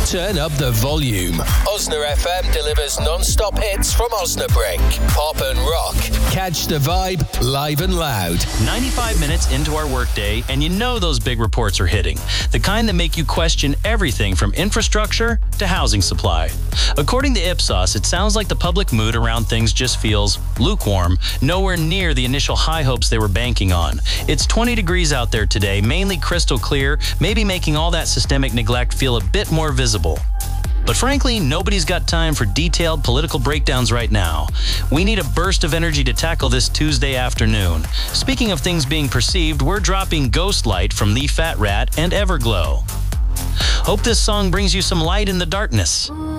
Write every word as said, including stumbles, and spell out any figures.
Turn up the volume. Osna F M delivers non-stop hits from Osnabrück. Pop and rock. Catch the vibe live and loud. ninety-five minutes into our workday, and you know those big reports are hitting. The kind that make you question everything from infrastructure to housing supply. According to Ipsos, it sounds like the public mood around things just feels lukewarm, nowhere near the initial high hopes they were banking on. It's twenty degrees out there today, mainly crystal clear, maybe making all that systemic neglect feel a bit more visible. But frankly, nobody's got time for detailed political breakdowns right now. We need a burst of energy to tackle this Tuesday afternoon. Speaking of things being perceived, we're dropping Ghost Light from The Fat Rat and Everglow. Hope this song brings you some light in the darkness.